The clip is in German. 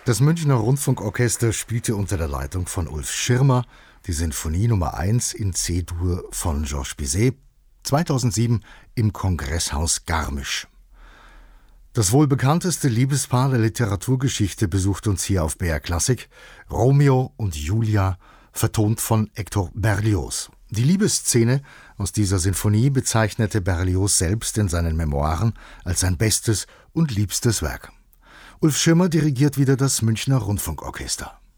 Das Münchner Rundfunkorchester spielte unter der Leitung von Ulf Schirmer die Sinfonie Nummer 1 in C-Dur von Georges Bizet, 2007 im Kongresshaus Garmisch. Das wohl bekannteste Liebespaar der Literaturgeschichte besucht uns hier auf BR Klassik, Romeo und Julia, vertont von Hector Berlioz. Die Liebesszene aus dieser Sinfonie bezeichnete Berlioz selbst in seinen Memoiren als sein bestes und liebstes Werk. Ulf Schirmer dirigiert wieder das Münchner Rundfunkorchester.